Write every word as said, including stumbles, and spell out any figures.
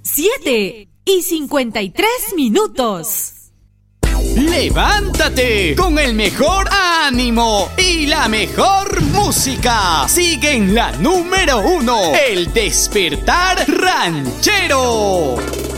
siete y cincuenta y tres minutos. ¡Levántate! Con el mejor ánimo y la mejor música. Sigue en la número uno, El Despertar Ranchero.